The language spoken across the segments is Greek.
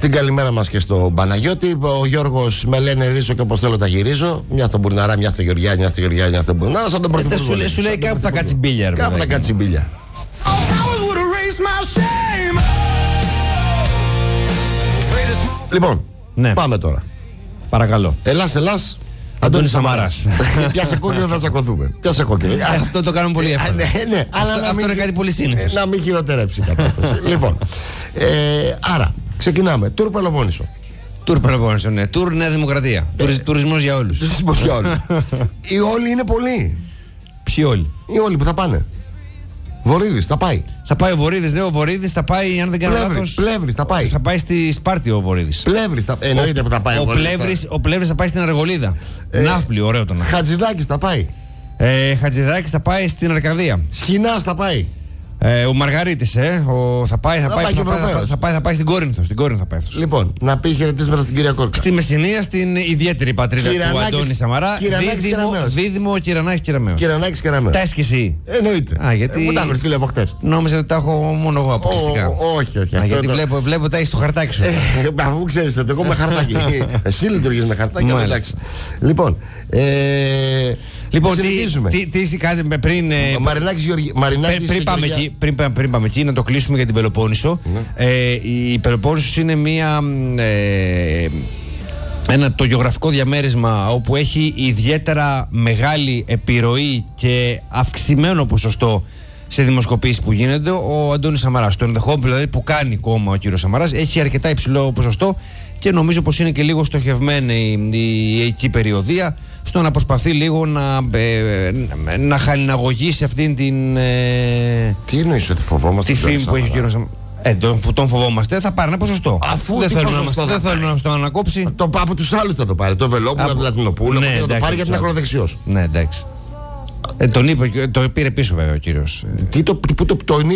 Την καλημέρα μας και στο Παναγιώτη. Ο Γιώργος με λένε ρίζω και όπως θέλω τα γυρίζω. Μια στον Μπουρναρά, μια στο Γεωργιάννη, μια στο Γεωργιάννη, μια στον Μπουρναρά. Σαν τον Πρωθυπουργό. Σου λέει κάπου θα κάτσει μπίλια. Κάπου θα κάτσει μπίλια. Λοιπόν, πάμε τώρα. Παρακαλώ. Ελλάς. Αντώνης Σαμαράς. Πιάσε κόκκινο, θα τσακωθούμε. Πιάσε κόκκινο. Αυτό το κάνουμε πολύ εύκολα. Ναι, αλλά αυτό είναι κάτι πολύ σύνηθες. Να μην χειροτερέψει η κατάσταση. Λοιπόν, άρα ξεκινάμε. Τουρ Πελοπόννησο. Τουρ Πελοπόννησο, ναι. Τουρ Νέα Δημοκρατία. Τουρισμός για όλους. Τουρισμός για όλους. Οι όλοι είναι πολλοί. Ποιοι όλοι? Οι όλοι που θα πάνε. Βορύδης θα πάει. Θα πάει ο Βορύδης, ναι, ο Βορύδης θα πάει, αν δεν κάνω λάθος. Πλεύρης θα πάει. Θα πάει στη Σπάρτη ο Βορύδης. Πλεύρης θα... Εννοείται που θα πάει ο Πλεύρης θα πάει στην Αργολίδα. Ναύπλη, ωραίο το Ναύπλη. Χατζηδάκης θα πάει. Χατζηδάκης θα πάει στην Αρκαδία. Σχοινάς θα πάει. Ο Μαργαρίτης, θα πάει στην Κόρινθο. Στην Κόρινθο θα πάει αυτός. Λοιπόν, να πει χαιρετίσματα στην κυρία Κόρκα. Στη Μεσσηνία, στην ιδιαίτερη πατρίδα του Αντώνη Σαμαρά. Δίδυμο Κυρανάκης Κεραμέως. Κυρανάκης Κεραμέως. Τα έχεις και εσύ? Εννοείται. Γιατί... Μου τα έχω στείλει από χτες. Νόμιζα ότι τα έχω μόνο εγώ αποκλειστικά. Όχι. Γιατί βλέπω τα έχεις στο χαρτάκι σου. Αφού ξέρεις ότι εγώ με χαρτάκι. Εσύ λειτουργείς με χαρτάκι. Λοιπόν. Λοιπόν, τι κάνετε πριν. Πριν πάμε εκεί, να το κλείσουμε για την Πελοπόννησο. Η Πελοπόννησος είναι το γεωγραφικό διαμέρισμα όπου έχει ιδιαίτερα μεγάλη επιρροή και αυξημένο ποσοστό σε δημοσκοπήσεις που γίνονται ο Αντώνης Σαμαράς. Το ενδεχόμενο δηλαδή που κάνει κόμμα ο κύριος Σαμαράς έχει αρκετά υψηλό ποσοστό και νομίζω πως είναι και λίγο στοχευμένη η εκεί περιοδία στο να προσπαθεί λίγο να χαλιναγωγήσει αυτήν την. Τι εννοείς ότι φοβόμαστε? Τη φήμη που έχει ο κύριος Σαμαράς. Τον φοβόμαστε, θα πάρει ένα ποσοστό. Αφού δεν θέλουν να μας το ανακόψει. Από τους άλλους θα το πάρει. Το Βελόπουλο, το Λατινοπούλο, θα το πάρει γιατί είναι ακροδεξιός. Ναι, εντάξει. Το πήρε πίσω βέβαια ο κύριος. Τον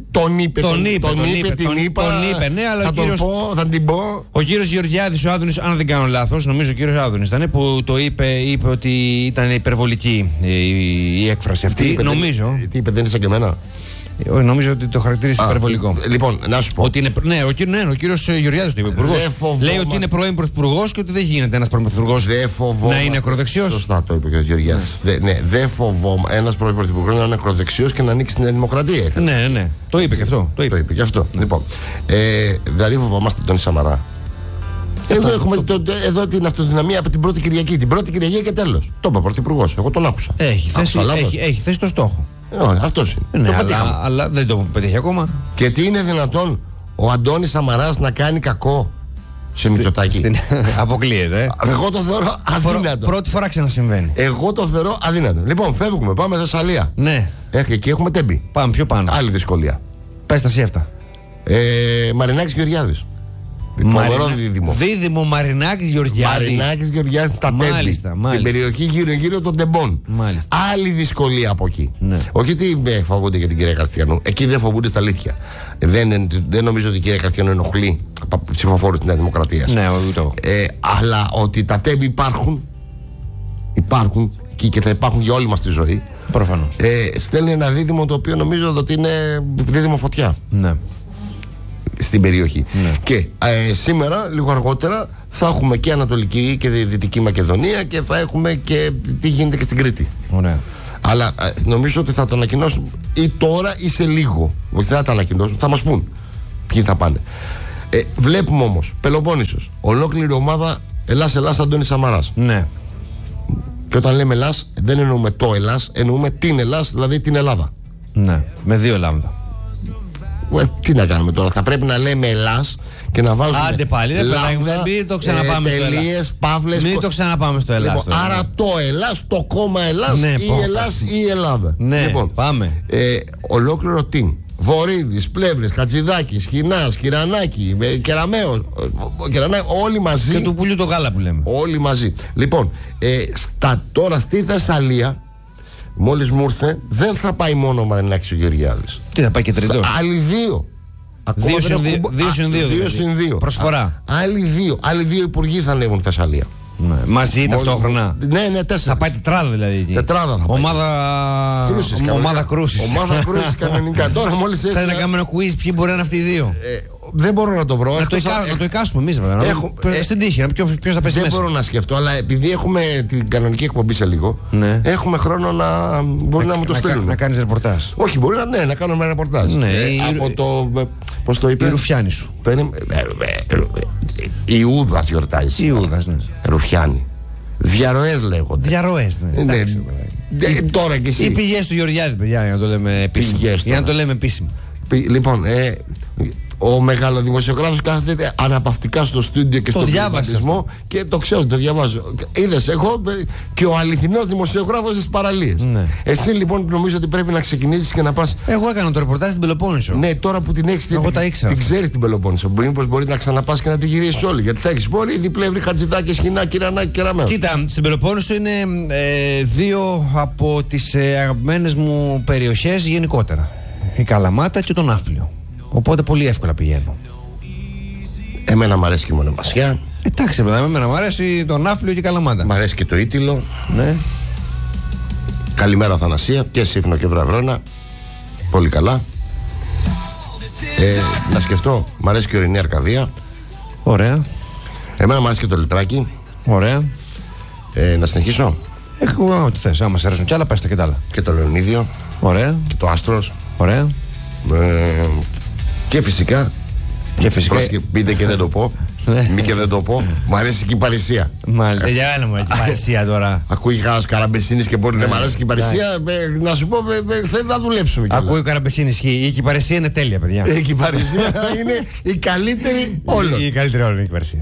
είπε, ναι, αλλά θα την πω. Ο κύριος Γεωργιάδης, ο Άδωνης, αν δεν κάνω λάθος, νομίζω ο κύριος Άδωνης ήταν που το είπε ότι ήταν υπερβολική η έκφραση αυτή. Νομίζω. Τι είπε, δεν είσαι και εμένα? Νομίζω ότι το χαρακτήρισε υπερβολικό. Λοιπόν, να σου πω. Ότι είναι, ο κύριος Γεωργιάδης το είπε. Λέει ότι είναι πρώην πρωθυπουργός και ότι δεν γίνεται ένας πρώην πρωθυπουργός να είναι ακροδεξιός. Σωστά το είπε και ο Γεωργιάδης. Δεν φοβόμαι ένας πρώην πρωθυπουργός να είναι ακροδεξιός και να ανοίξει την Δημοκρατία. Ναι. Το είπε και αυτό. Το είπε και αυτό. Λοιπόν, δηλαδή φοβόμαστε τον Σαμαρά. Εδώ έχουμε την αυτοδυναμία από την πρώτη Κυριακή. Την πρώτη Κυριακή και τέλος. Το είπε ο πρωθυπουργός. Εγώ τον άκουσα. Έχει θέσει το στόχο. Αυτός είναι. Ναι, αλλά δεν το πετύχει ακόμα. Και τι είναι δυνατόν ο Αντώνης Σαμαράς να κάνει κακό σε Μητσοτάκη? Αποκλείεται. Εγώ το θεωρώ αδύνατο. Πρώτη φορά ξανασυμβαίνει. Εγώ το θεωρώ αδύνατο. Λοιπόν, φεύγουμε, πάμε Θεσσαλία. Ναι. Εκεί έχουμε Τέμπη. Πάμε πιο πάνω. Άλλη δυσκολία. Πες τα αυτά. Μαρινάκης Γεωργιάδης. Φοβερό δίδυμο. Δίδυμο Μαρινάκης Γεωργιάδης. Μαρινάκης Γεωργιάδης στα Τέμπη. Στην περιοχή γύρω-γύρω των Τεμπών. Άλλη δυσκολία από εκεί. Ναι. Όχι ότι φοβούνται για την κυρία Καρστιανού. Εκεί δεν φοβούνται στα αλήθεια. Δεν νομίζω ότι η κυρία Καρστιανού ενοχλεί ψηφοφόρους της Νέας Δημοκρατίας. Ναι, αλλά ότι τα Τέμπη υπάρχουν και θα υπάρχουν για όλη μας τη ζωή. Προφανώς. Στέλνει ένα δίδυμο το οποίο νομίζω ότι είναι δίδυμο φωτιά. Ναι. Στην περιοχή. Ναι. Και σήμερα, λίγο αργότερα, θα έχουμε και Ανατολική και Δυτική Μακεδονία και θα έχουμε και τι γίνεται και στην Κρήτη. Ωραία. Αλλά νομίζω ότι θα το ανακοινώσουν ή τώρα ή σε λίγο. Όχι, θα τα ανακοινώσουν, θα μας πούν ποιοι θα πάνε. Βλέπουμε όμως Πελοπόννησος, ολόκληρη ομάδα Ελλάς Αντώνης Σαμαράς. Ναι. Και όταν λέμε Ελλάς, δεν εννοούμε το Ελλάς, εννοούμε την Ελλάς, δηλαδή την Ελλάδα. Ναι, με δύο λάμδα. Τι να κάνουμε τώρα, θα πρέπει να λέμε Ελλάς και να βάζουμε. Άντε πάλι, μην το ξαναπάμε στο τελείες, παύλες. Μην το ξαναπάμε στο Ελλάς. Λοιπόν, άρα το Ελλάς, το κόμμα Ελλάς, ναι, ή Ελλάς ή η Ελλάδα. Ναι, λοιπόν, πάμε. Ολόκληρο team. Βορύδης, Πλεύρης, Χατζηδάκης, Σχοινάς, Κυρανάκη, Κεραμέως, όλοι μαζί. Και του πουλιού το γάλα που λέμε. Όλοι μαζί. Λοιπόν, τώρα στη Θεσσαλία, μόλις μου ήρθε, δεν θα πάει μόνο ο Μαρινάκης ο Γεωργιάδης. Τι θα πάει και τρίτος? Άλλοι δύο. 2 συν 2. Προσφορά. Άλλοι δύο υπουργοί θα ανέβουν στη Θεσσαλία. Ναι. Μαζί ταυτόχρονα. Ναι, 4. Θα πάει τετράδα δηλαδή εκεί. Τετράδα θα πάει. Ομάδα κρούσης. Ομάδα κρούσης κανονικά. Τώρα μόλις θα είναι να κάνουμε ένα quiz ποιοι μπορεί να είναι αυτοί οι δύο. δεν μπορώ να το βρω. Να το εικάσουμε εμείς βέβαια. Στην τύχη, ποιος θα πέσει δεν μέσα. μπορώ να σκεφτώ, αλλά επειδή έχουμε την κανονική εκπομπή σε λίγο, ναι. έχουμε χρόνο να μπορεί να μου το στείλουν. Να κάνεις ρεπορτάζ. Όχι, μπορεί να κάνουμε ρεπορτάζ. Ναι, από το. Πώς το είπε? Η Ρουφιάνη σου. Η Ιούδας γιορτάζει. Η Ιούδας, ναι. Ρουφιάνη. Διαρροές λέγονται. Διαρροές, ναι. Τώρα κι εσύ. Οι πηγές του Γεωργιάδη, παιδιά, για να το λέμε επίσημα. Για να το λέμε επίσημα. Λοιπόν, ο μεγαλοδημοσιογράφος κάθεται αναπαυτικά στο στούντιο και στον πληρωματισμό και το ξέρω, το διαβάζω. Είδες, εγώ και ο αληθινός δημοσιογράφος στις παραλίες. Ναι. Εσύ λοιπόν νομίζω ότι πρέπει να ξεκινήσεις και να πας. Εγώ έκανα το ρεπορτάζ στην Πελοπόννησο. Ναι, τώρα που την έχεις, την ξέρεις την Πελοπόννησο. Μήπως μπορεί να ξαναπάς και να τη γυρίσεις όλη. Γιατί θα έχεις πόλη, διπλεύρη, Χατζηδάκη, Σχοινάκη, Ρανάκη και Ραμαίο. Κοίτα, στην Πελοπόννησο είναι δύο από τις αγαπημένες μου περιοχές γενικότερα. Η Καλαμάτα και τον Ναύπλιο. Οπότε πολύ εύκολα πηγαίνω. Εμένα μου αρέσει και η Μονεμασιά. Εντάξει, βέβαια, εμένα μου αρέσει το Ναύπλιο και η Καλαμάτα. Μ' αρέσει και το Ήτυλο. Ναι. Καλημέρα Θανασία και Σύφνο και Βραβρώνα. Πολύ καλά. Να σκεφτώ, μ' αρέσει και η Ορεινή Αρκαδία. Ωραία. Εμένα μ' αρέσει και το Λιτράκι. Ωραία. Να συνεχίσω. Έχω ό,τι θες. Άμα σε αρέσουν κι άλλα, πες τα και τα άλλα. Και το Λεωνίδιο. Ωραία. Και το Άστρος. Ωραία. Και φυσικά. Πείτε και δεν το πω. Μη και δεν το πω. Μ' αρέσει και η Παρισία. Μάλιστα. Για ένα μου έτσι. Παρισία τώρα. Ακούει κανένα Καραμπεσίνης και μπορεί να μ' αρέσει και η Παρισία. Να σου πω, θέλει να δουλέψουμε κιόλας. Ακούει ο Καραμπεσίνης. Η Παρισία είναι τέλεια, παιδιά. Η Παρισία είναι η καλύτερη όλων. Η καλύτερη όλων είναι η Παρισία.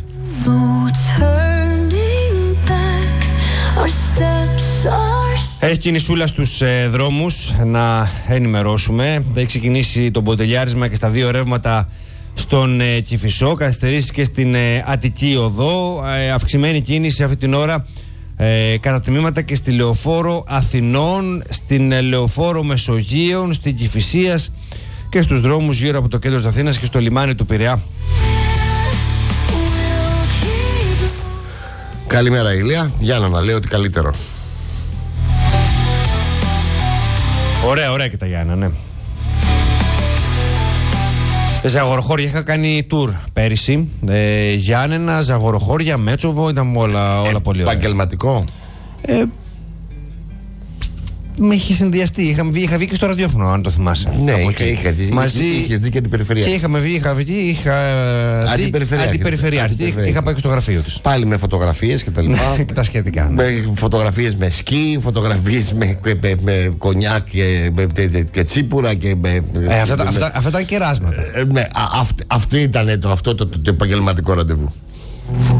Έχει κινησούλα στους δρόμους, να ενημερώσουμε. Έχει ξεκινήσει το μποτελιάρισμα και στα δύο ρεύματα στον Κηφισό. Καθυστερήσεις και στην Αττική Οδό. Αυξημένη κίνηση αυτή την ώρα κατά τμήματα και στη Λεωφόρο Αθηνών, στην Λεωφόρο Μεσογείων, στην Κηφισίας και στους δρόμους γύρω από το κέντρο της Αθήνας και στο λιμάνι του Πειραιά. Καλημέρα Ηλία, Γιάννα να λέω ότι καλύτερο. Ωραία και τα Γιάννα, ναι. Ζαγοροχώρια, είχα κάνει tour πέρυσι. Γιάννενα, Ζαγοροχώρια, Μέτσοβο, ήταν όλα πολύ ωραία. Επαγγελματικό. Με είχε συνδυαστεί. Είχα βγει και στο ραδιόφωνο, αν το θυμάσαι. Ναι, είχες δει και την περιφερειακή. Και είχα βγει αντιπεριφερειάρχη. Είχα πάει και στο γραφείο της. Πάλι με φωτογραφίες και τα λοιπά. Και τα σχετικά. Με φωτογραφίες με σκι, φωτογραφίες με κονιάκ και τσίπουρα. Αυτά ήταν κεράσματα. Ναι, αυτό ήταν το επαγγελματικό ραντεβού.